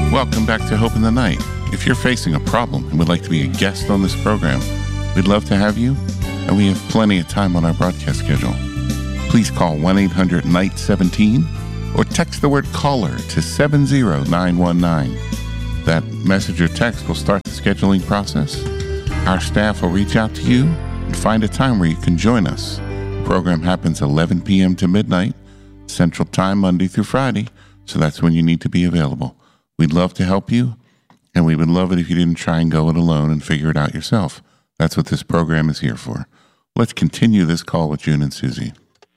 Welcome back to Hope in the Night. If you're facing a problem and would like to be a guest on this program, we'd love to have you, and we have plenty of time on our broadcast schedule. Please call 1-800-NIGHT-17 or text the word caller to 70919. That message or text will start the scheduling process. Our staff will reach out to you and find a time where you can join us. The program happens 11 p.m. to midnight, Central Time, Monday through Friday, so that's when you need to be available. We'd love to help you, and we would love it if you didn't try and go it alone and figure it out yourself. That's what this program is here for. Let's continue this call with June and Susie.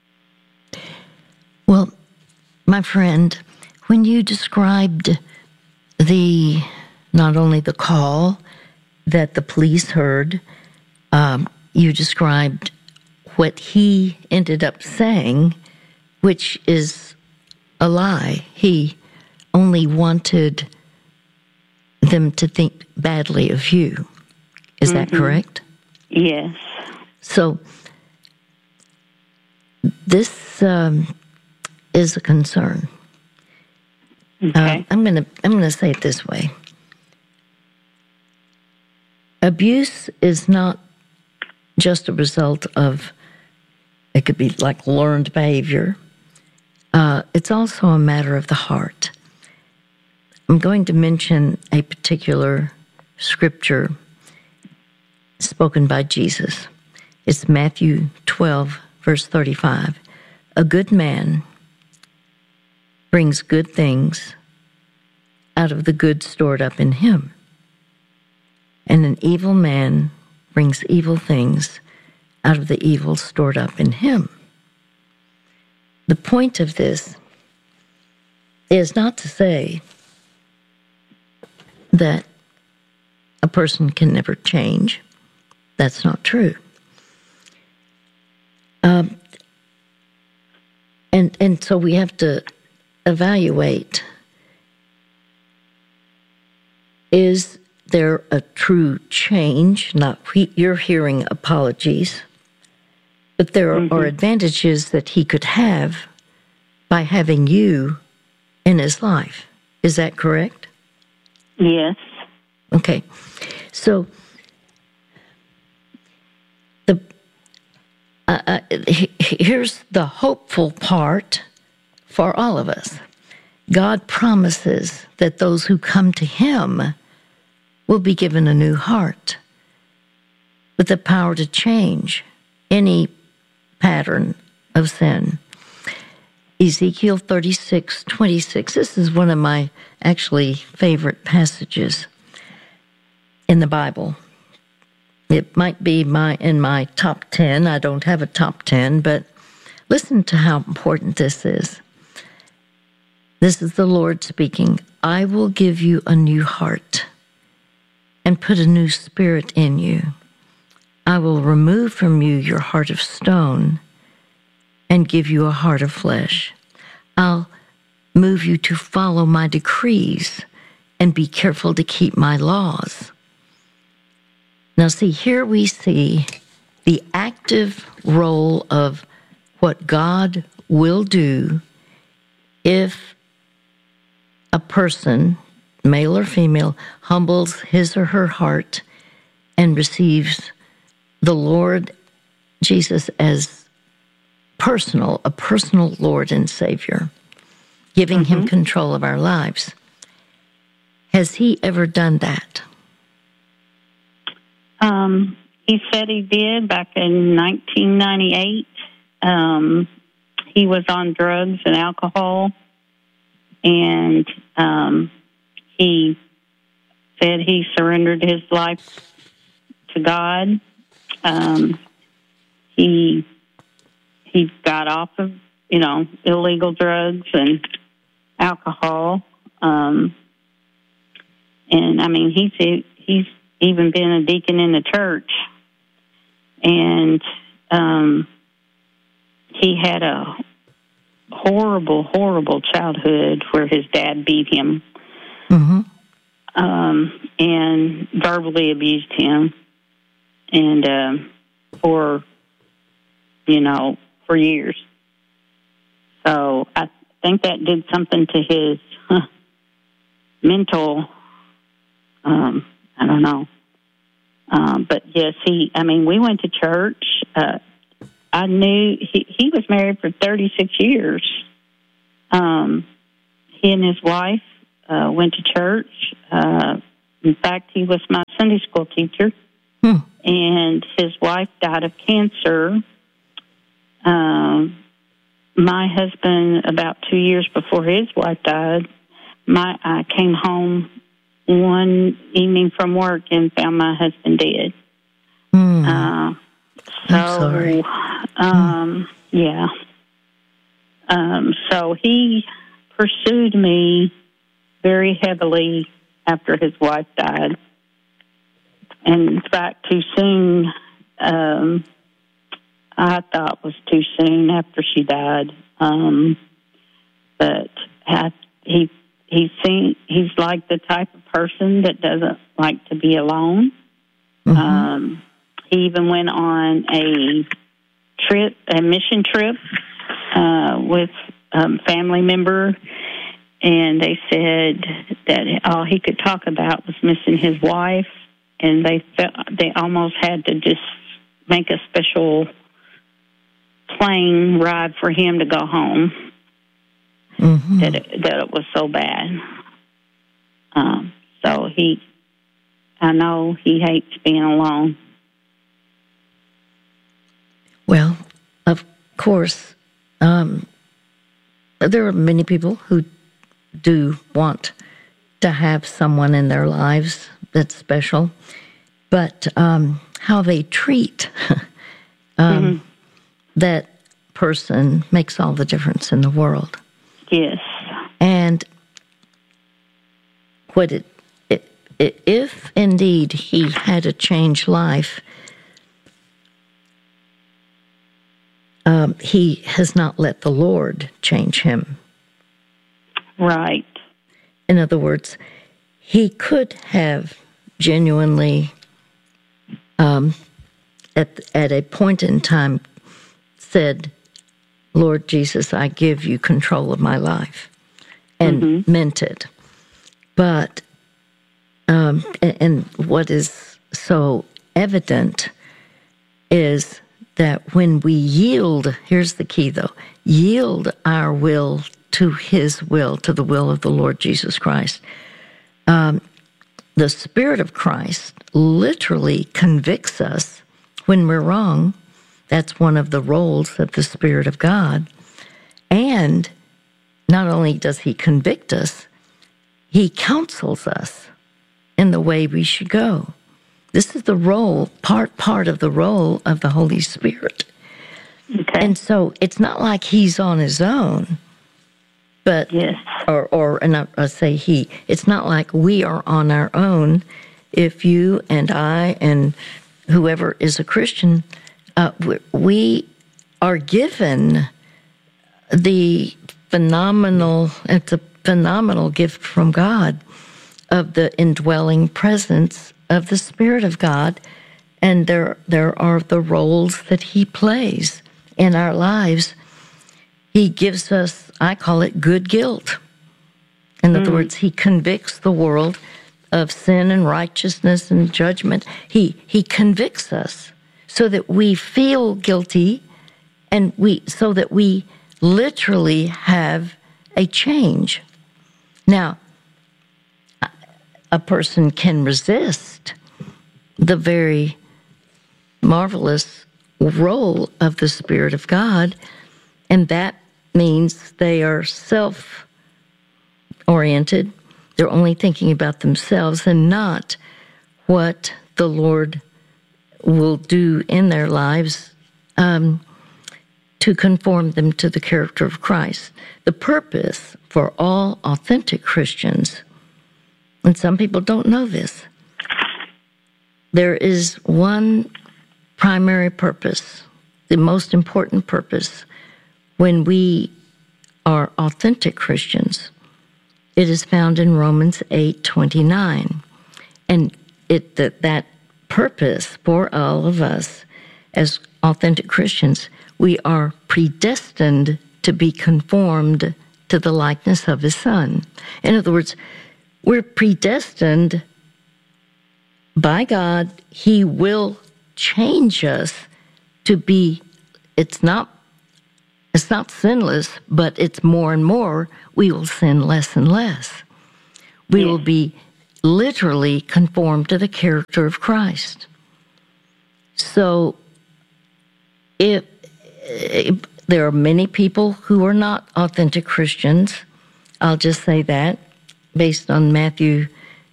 Well, my friend, when you described not only the call that the police heard, you described what he ended up saying, which is a lie. He only wanted them to think badly of you. Is that correct? Yes. So this is a concern. Okay. I'm gonna say it this way. Abuse is not just a result of, it could be like learned behavior. It's also a matter of the heart. I'm going to mention a particular scripture spoken by Jesus. It's Matthew 12, verse 35. A good man brings good things out of the good stored up in him, and an evil man brings evil things out of the evil stored up in him. The point of this is not to say that a person can never change. That's not true. And so we have to evaluate, is there a true change? You're hearing apologies, but there are advantages that he could have by having you in his life. Is that correct? Yes. Okay. So here's the hopeful part for all of us. God promises that those who come to him will be given a new heart with the power to change any pattern of sin. Ezekiel 36:26. This is one of my actually favorite passages in the Bible. It might be in my top 10. I don't have a top 10, but listen to how important this is. This is the Lord speaking. I will give you a new heart and put a new spirit in you. I will remove from you your heart of stone and give you a heart of flesh. I'll move you to follow my decrees and be careful to keep my laws. Now, see, here we see the active role of what God will do if a person, male or female, humbles his or her heart and receives the Lord Jesus as a personal Lord and Savior, giving him control of our lives. Has he ever done that? He said he did back in 1998. He was on drugs and alcohol, and he said he surrendered his life to God. He got off of, illegal drugs and alcohol. And I mean, he's even been a deacon in the church. And he had a horrible, horrible childhood where his dad beat him and verbally abused him, and for years. So I think that did something to mental, I don't know. But yes, we went to church. I knew he was married for 36 years. He and his wife went to church. In fact, he was my Sunday school teacher. And his wife died of cancer. My husband, about 2 years before his wife died, I came home one evening from work and found my husband dead. I'm sorry. Yeah. So he pursued me very heavily after his wife died. And in fact, too soon, I thought was too soon after she died. But he's like the type of person that doesn't like to be alone. He even went on a mission trip, with a family member, and they said that all he could talk about was missing his wife, and they almost had to just make a special plane ride for him to go home. That it was so bad. So I know he hates being alone. Well, of course, there are many people who do want to have someone in their lives that's special, but how they treat that person makes all the difference in the world. Yes. And if indeed he had a changed life, he has not let the Lord change him. Right. In other words, he could have genuinely, at a point in time, said, Lord Jesus, I give you control of my life, and meant it. But, and what is so evident is that when we yield, here's the key though, yield our will to his will, to the will of the Lord Jesus Christ. The Spirit of Christ literally convicts us when we're wrong. That's one of the roles of the Spirit of God. And not only does he convict us, he counsels us in the way we should go. This is the role, part of the role of the Holy Spirit. Okay. And so it's not like he's on his own, but, yes. and I say he, it's not like we are on our own. If you and I and whoever is a Christian, we are given it's a phenomenal gift from God of the indwelling presence of the Spirit of God, and there are the roles that he plays in our lives. He gives us, I call it good guilt. In other words, he convicts the world of sin and righteousness and judgment. He convicts us so that we feel guilty, and so that we literally have a change. Now, a person can resist the very marvelous role of the Spirit of God, and that means they are self-oriented. They're only thinking about themselves and not what the Lord will do in their lives to conform them to the character of Christ. The purpose for all authentic Christians, and some people don't know this, there is one primary purpose, the most important purpose, when we are authentic Christians. It is found in Romans 8:29. And that purpose for all of us as authentic Christians, we are predestined to be conformed to the likeness of his Son. In other words, we're predestined by God. He will change us to be, it's not sinless, but it's more and more. We will sin less and less. We will be literally conformed to the character of Christ. So if there are many people who are not authentic Christians, I'll just say that, based on Matthew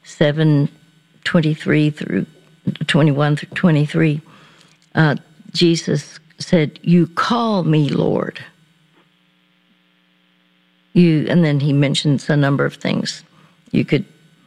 7:23 through 21 through 23, Jesus said, "You call me Lord." And then he mentions a number of things. You could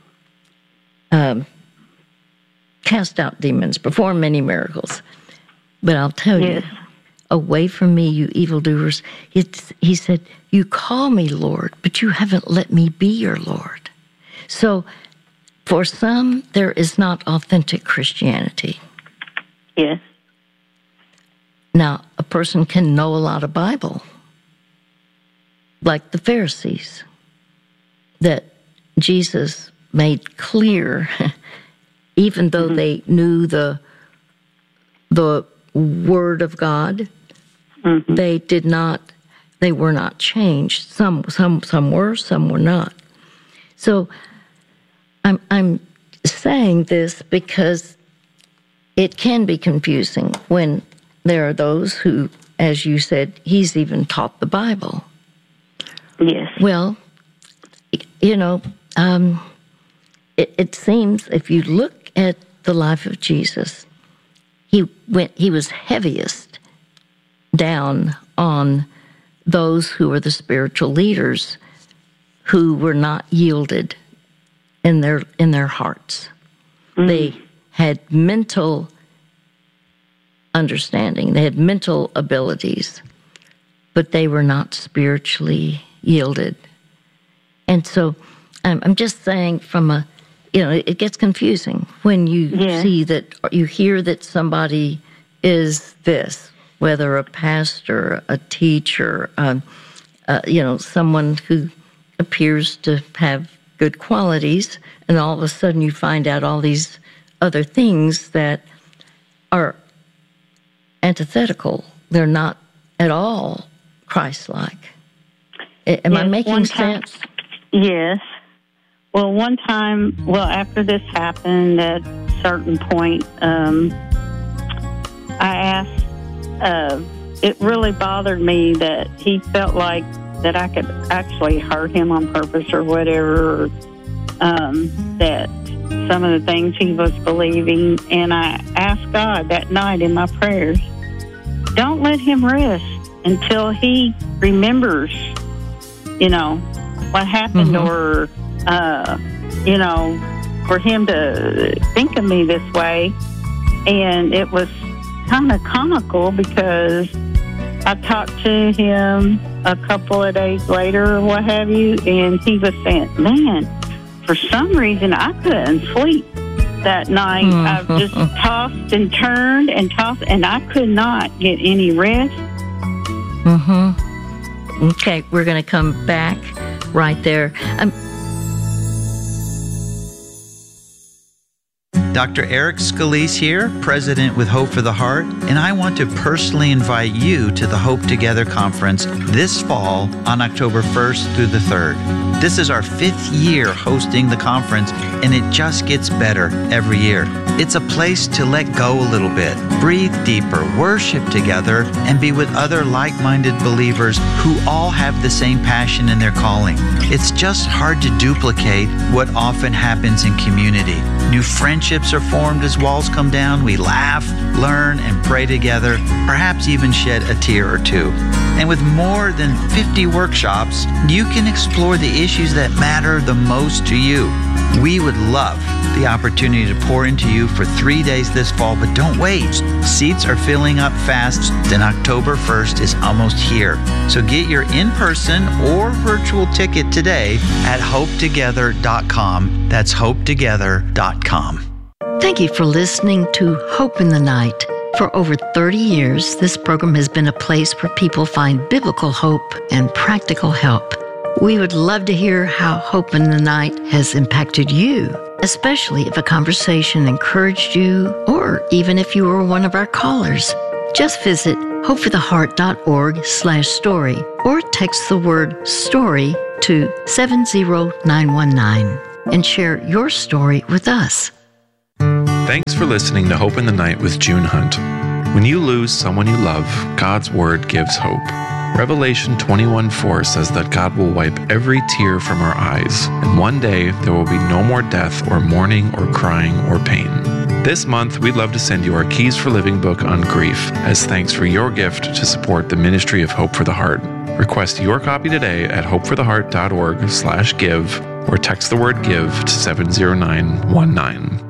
cast out demons, perform many miracles. But I'll tell you, away from me, you evildoers. He said, "You call me Lord, but you haven't let me be your Lord." So for some, there is not authentic Christianity. Yes. Now, a person can know a lot of Bible, like the Pharisees, that Jesus made clear, even though they knew the Word of God, they were not changed. Some were, some were not. So I'm saying this because it can be confusing when there are those who, as you said, he's even taught the Bible. Yes. Well, it seems if you look at the life of Jesus, he was heaviest down on those who were the spiritual leaders who were not yielded in their hearts. They had mental understanding, they had mental abilities, but they were not spiritually yielded. And so I'm just saying it gets confusing when you see that, you hear that somebody is this, whether a pastor, a teacher, someone who appears to have good qualities, and all of a sudden you find out all these other things that are antithetical. They're not at all Christ-like. Am I making sense? Yes. Well, one time, after this happened, at a certain point, I asked, it really bothered me that he felt like that I could actually hurt him on purpose or whatever, that some of the things he was believing. And I asked God that night in my prayers, don't let him rest until he remembers, what happened, or, for him to think of me this way. And it was kind of comical because I talked to him a couple of days later or what have you, and he was saying, man, for some reason I couldn't sleep that night. I just tossed and turned and tossed, and I could not get any rest. Okay, we're going to come back right there. Dr. Eric Scalise here, President with Hope for the Heart, and I want to personally invite you to the Hope Together Conference this fall on October 1st through the 3rd. This is our 5th year hosting the conference, and it just gets better every year. It's a place to let go a little bit, breathe deeper, worship together, and be with other like-minded believers who all have the same passion in their calling. It's just hard to duplicate what often happens in community. New friendships are formed as walls come down. We laugh, learn, and pray together, perhaps even shed a tear or two. And with more than 50 workshops, you can explore the issues that matter the most to you. We would love the opportunity to pour into you for 3 days this fall, but don't wait. Seats are filling up fast, and October 1st is almost here. So get your in-person or virtual ticket today at hopetogether.com. That's hopetogether.com. Thank you for listening to Hope in the Night. For over 30 years, this program has been a place where people find biblical hope and practical help. We would love to hear how Hope in the Night has impacted you, especially if a conversation encouraged you or even if you were one of our callers. Just visit hopefortheheart.org/story or text the word STORY to 70919 and share your story with us. Thanks for listening to Hope in the Night with June Hunt. When you lose someone you love, God's Word gives hope. Revelation 21:4 says that God will wipe every tear from our eyes, and one day there will be no more death or mourning or crying or pain. This month, we'd love to send you our Keys for Living book on grief as thanks for your gift to support the ministry of Hope for the Heart. Request your copy today at hopefortheheart.org/give or text the word GIVE to 70919.